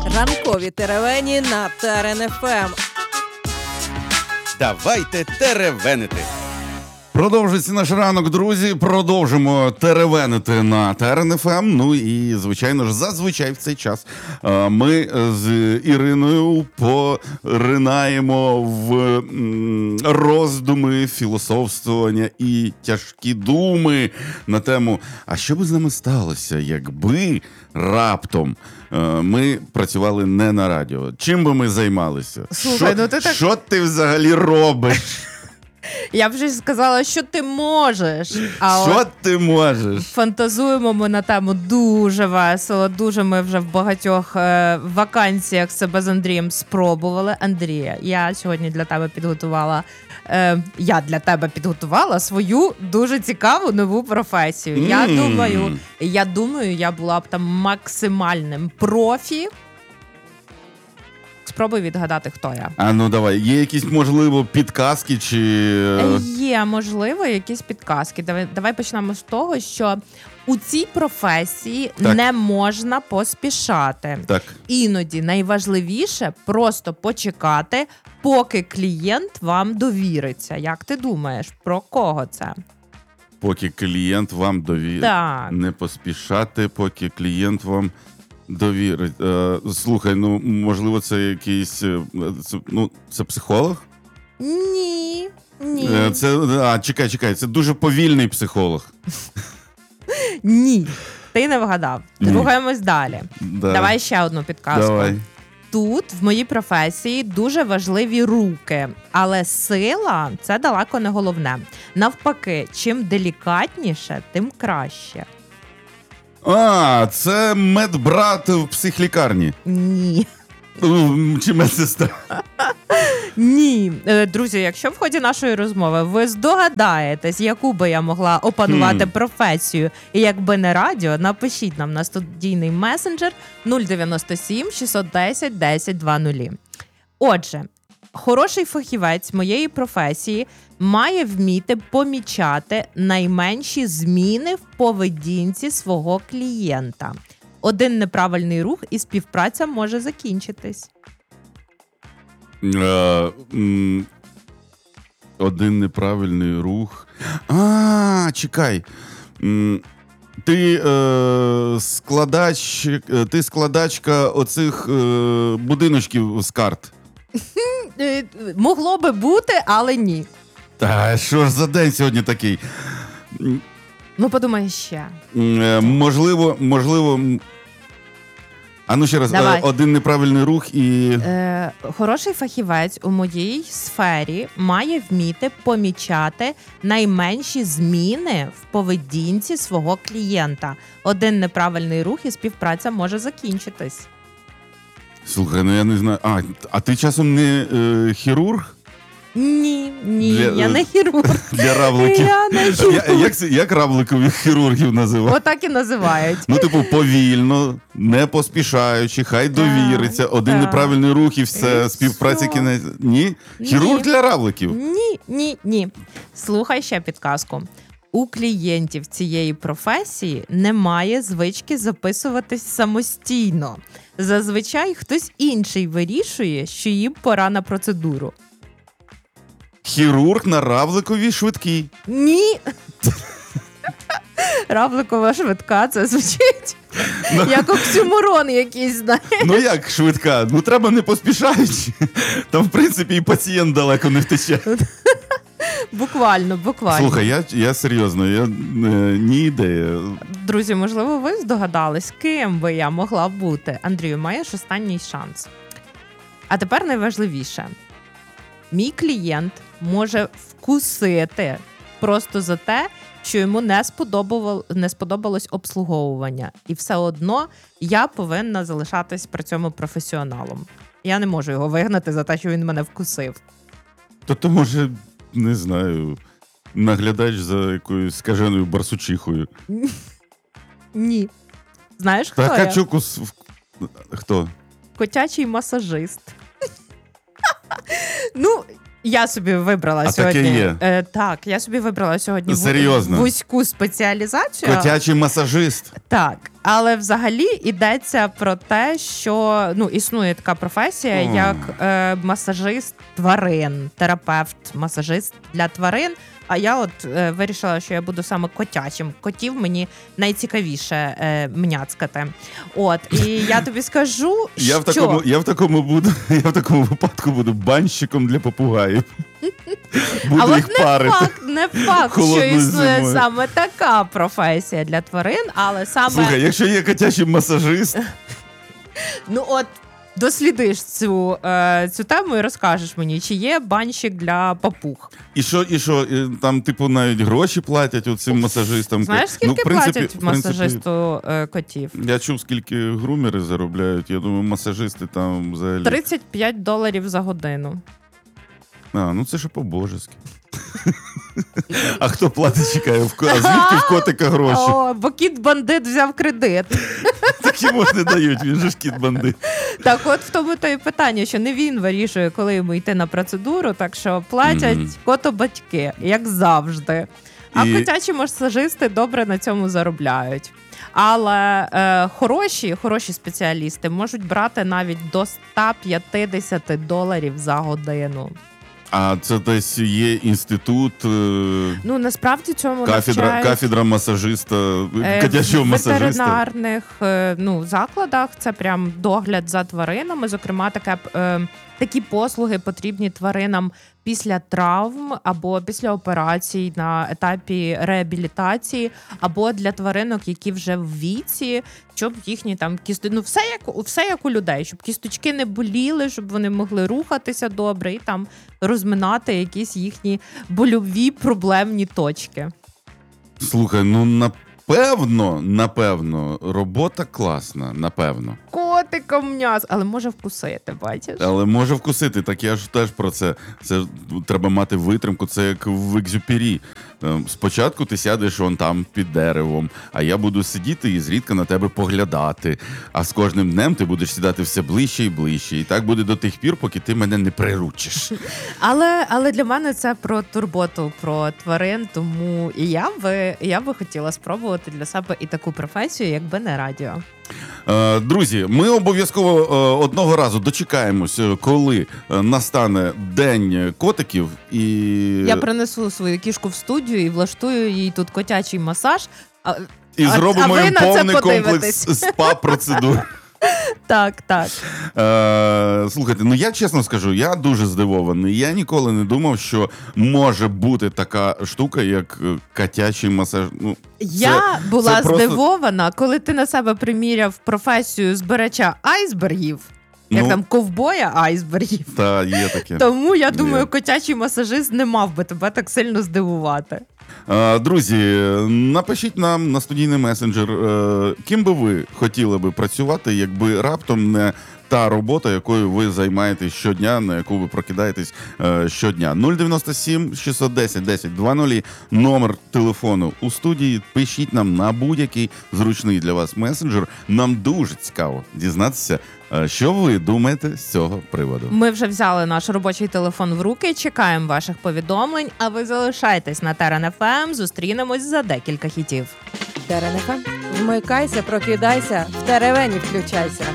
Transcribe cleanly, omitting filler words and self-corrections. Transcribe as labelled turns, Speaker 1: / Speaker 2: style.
Speaker 1: Ранкові теревені на ТРН-ФМ.
Speaker 2: Давайте теревенити. Продовжується наш ранок, друзі. Продовжимо теревенити на ТРН-ФМ. Ну і, звичайно ж, зазвичай в цей час ми з Іриною поринаємо в роздуми, філософствування і тяжкі думи на тему, а що би з нами сталося, якби раптом ми працювали не на радіо? Чим би ми займалися?
Speaker 3: Слухай,
Speaker 2: Що ти взагалі робиш?
Speaker 3: Я вже сказала, що ти можеш.
Speaker 2: Що ти можеш?
Speaker 3: Фантазуємо ми на тему дуже весело, дуже ми вже в багатьох вакансіях себе з Андрієм спробували. Андрія, я сьогодні для тебе підготувала свою дуже цікаву нову професію. Я думаю, я була б там максимальним профі. Спробуй відгадати, хто я.
Speaker 2: А ну давай, є якісь, можливо, підказки чи...
Speaker 3: Є, можливо, якісь підказки. Давай почнемо з того, що у цій професії не можна поспішати.
Speaker 2: Так.
Speaker 3: Іноді найважливіше просто почекати, поки клієнт вам довіриться. Як ти думаєш, про кого це?
Speaker 2: Поки клієнт вам довірить.
Speaker 3: Так.
Speaker 2: Не поспішати, поки клієнт вам довірить. Слухай, ну, можливо, це якийсь... Це психолог?
Speaker 3: Ні.
Speaker 2: Чекай, це дуже повільний психолог.
Speaker 3: Ні, ти не вгадав. Рухаємось далі.
Speaker 2: Да.
Speaker 3: Давай ще одну підказку.
Speaker 2: Давай.
Speaker 3: Тут в моїй професії дуже важливі руки, але сила – це далеко не головне. Навпаки, чим делікатніше, тим краще.
Speaker 2: Це медбрат в психлікарні.
Speaker 3: Ні.
Speaker 2: Чи медсестра?
Speaker 3: Ні. Друзі, якщо в ході нашої розмови ви здогадаєтесь, яку би я могла опанувати професію, і якби не радіо, напишіть нам на студійний месенджер 097 610 1020. Отже, хороший фахівець моєї професії має вміти помічати найменші зміни в поведінці свого клієнта. Один неправильний рух і співпраця може закінчитись.
Speaker 2: Один неправильний рух. Чекай. Ти складачка оцих будиночків з карт.
Speaker 3: Могло би бути, але ні.
Speaker 2: Та що ж за день сьогодні такий?
Speaker 3: Ну, подумай ще.
Speaker 2: Можливо... А ну ще раз, один неправильний рух і...
Speaker 3: Хороший фахівець у моїй сфері має вміти помічати найменші зміни в поведінці свого клієнта. Один неправильний рух і співпраця може закінчитись.
Speaker 2: Слухай, ну я не знаю. А ти часом не хірург?
Speaker 3: Ні, я не хірург.
Speaker 2: Для равликів.
Speaker 3: Я не хірург.
Speaker 2: Як равликових хірургів називають?
Speaker 3: Отак і називають.
Speaker 2: Ну, повільно, не поспішаючи, хай довіриться. Один неправильний рух і все, співпраця кінець. Ні? Хірург для равликів?
Speaker 3: Ні. Слухай ще підказку. У клієнтів цієї професії немає звички записуватись самостійно. Зазвичай хтось інший вирішує, що їм пора на процедуру.
Speaker 2: Хірург на равликовій швидкій.
Speaker 3: Ні. Равликова швидка, це звучить як оксюморон якийсь, знаєш.
Speaker 2: Ну як швидка? Ну треба не поспішаючи. Там, в принципі, і пацієнт далеко не втече.
Speaker 3: Буквально.
Speaker 2: Слухай, я серйозно, ні ідея.
Speaker 3: Друзі, можливо, ви здогадались, ким би я могла бути. Андрію, маєш останній шанс. А тепер найважливіше. Мій клієнт може вкусити просто за те, що йому не сподобалось обслуговування. І все одно я повинна залишатись при цьому професіоналом. Я не можу його вигнати за те, що він мене вкусив.
Speaker 2: То може, не знаю, наглядач за якоюсь скаженою барсучихою.
Speaker 3: Ні. Знаєш, хто я?
Speaker 2: Хто?
Speaker 3: Котячий масажист. Ну, я собі вибрала
Speaker 2: сьогодні.
Speaker 3: Таке
Speaker 2: є?
Speaker 3: Я собі вибрала сьогодні
Speaker 2: Серйозно?
Speaker 3: вузьку спеціалізацію.
Speaker 2: Котячий масажист.
Speaker 3: Так. Але взагалі йдеться про те, що існує така професія, як масажист тварин, терапевт, масажист для тварин. А я вирішила, що я буду саме котячим. Котів мені найцікавіше мняцкати. І я тобі скажу, що...
Speaker 2: Я в такому випадку буду банщиком для попугаїв. Буду їх парити.
Speaker 3: Не факт, що існує саме така професія для тварин, але саме...
Speaker 2: Слухай, якщо є котячий масажист...
Speaker 3: Дослідиш цю тему і розкажеш мені, чи є банщик для папуг.
Speaker 2: І що, там, навіть гроші платять оцим масажистам?
Speaker 3: Знаєш, скільки платять масажисту котів?
Speaker 2: Я чув, скільки грумери заробляють. Я думаю, масажисти там взагалі...
Speaker 3: $35 за годину.
Speaker 2: Це ж по-божески. А хто платить, чекає? А звідки в котика гроші?
Speaker 3: Бо кіт-бандит взяв кредит.
Speaker 2: Так йому ж не дають, він же ж кіт-бандит.
Speaker 3: Так в тому то і питання, що не він вирішує, коли йому йти на процедуру, так що платять кото-батьки, як завжди. А котячі масажисти добре на цьому заробляють. Але хороші спеціалісти можуть брати навіть до $150 за годину.
Speaker 2: А це десь є інститут,
Speaker 3: насправді цьому
Speaker 2: кафедра масажиста, котячого масажиста?
Speaker 3: В ветеринарних закладах це прям догляд за тваринами. Зокрема, такі послуги потрібні тваринам після травм або після операцій на етапі реабілітації, або для тваринок, які вже в віці, щоб їхні там все як у людей, щоб кісточки не боліли, щоб вони могли рухатися добре і там розминати якісь їхні больові проблемні точки.
Speaker 2: Слухай, напевно, робота класна, напевно.
Speaker 3: Котиком м'ясо, але може вкусити, бачиш?
Speaker 2: Але може вкусити, так я ж теж про це. Це треба мати витримку, це як в Екзюпері. Спочатку ти сядеш вон там під деревом, а я буду сидіти і зрідка на тебе поглядати. А з кожним днем ти будеш сідати все ближче і ближче. І так буде до тих пір, поки ти мене не приручиш.
Speaker 3: Але для мене це про турботу, про тварин, тому і я би хотіла спробувати для себе і таку професію, якби не радіо.
Speaker 2: Друзі, ми обов'язково одного разу дочекаємось, коли настане День котиків.
Speaker 3: Я принесу свою кішку в студію і влаштую їй тут котячий масаж.
Speaker 2: І зробимо їм повний комплекс спа-процедур.
Speaker 3: Так.
Speaker 2: Слухайте, я чесно скажу, я дуже здивований. Я ніколи не думав, що може бути така штука, як котячий масаж.
Speaker 3: Я була здивована, коли ти на себе приміряв професію збирача айсбергів. Як там ковбоя айсбергів.
Speaker 2: Та, є таке.
Speaker 3: Тому, я думаю, котячий масажист не мав би тебе так сильно здивувати.
Speaker 2: Друзі, напишіть нам на студійний месенджер, ким би ви хотіли би працювати, якби раптом не та робота, якою ви займаєтесь щодня, на яку ви прокидаєтесь щодня. 097 610 1020, номер телефону у студії. Пишіть нам на будь-який зручний для вас месенджер. Нам дуже цікаво дізнатися, що ви думаєте з цього приводу.
Speaker 3: Ми вже взяли наш робочий телефон в руки, чекаємо ваших повідомлень, а ви залишайтесь на Терен ФМ, зустрінемось за декілька хітів.
Speaker 1: Терен ФМ. Вмикайся, прокидайся, в теревені включайся.